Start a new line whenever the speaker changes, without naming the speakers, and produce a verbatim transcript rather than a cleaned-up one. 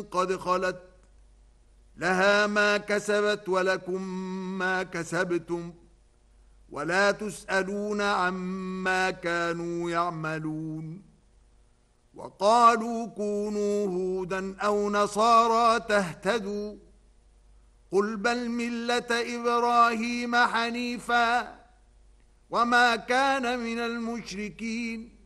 قد خلت لها ما كسبت ولكم ما كسبتم ولا تسألون عما كانوا يعملون. وقالوا كونوا هودا أو نصارى تهتدوا قل بل ملة إبراهيم حنيفا وما كان من المشركين